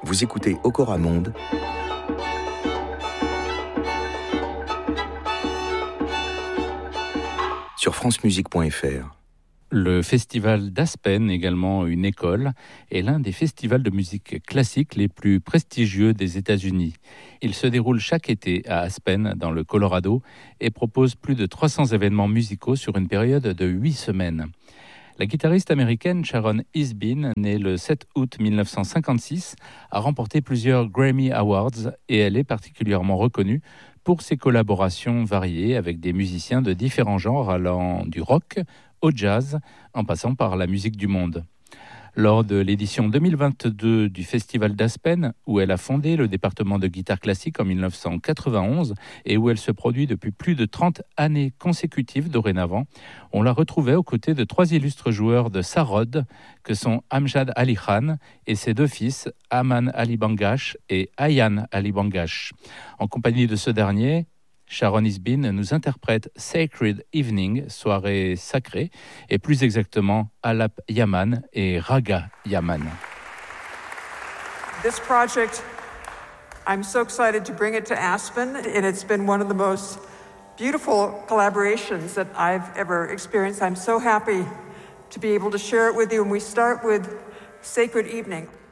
Vous écoutez Okora Monde sur francemusique.fr. Le festival d'Aspen, également une école, est l'un des festivals de musique classique les plus prestigieux des États-Unis. Il se déroule chaque été à Aspen, dans le Colorado, et propose plus de 300 événements musicaux sur une période de 8 semaines. La guitariste américaine Sharon Isbin, née le 7 août 1956, a remporté plusieurs Grammy Awards et elle est particulièrement reconnue pour ses collaborations variées avec des musiciens de différents genres allant du rock au jazz, en passant par la musique du monde. Lors de l'édition 2022 du Festival d'Aspen, où elle a fondé le département de guitare classique en 1991 et où elle se produit depuis plus de 30 années consécutives dorénavant, on la retrouvait aux côtés de 3 illustres joueurs de sarod que sont Amjad Ali Khan et ses 2 fils, Aman Ali Bangash et Ayan Ali Bangash. En compagnie de ce dernier, Sharon Isbin nous interprète Sacred Evening, soirée sacrée, et plus exactement Alap Yaman et Raga Yaman. This project, I'm so excited to bring it to Aspen, and it's been one of the most beautiful collaborations that I've ever experienced. I'm so happy to be able to share it with you, and we start with Sacred Evening.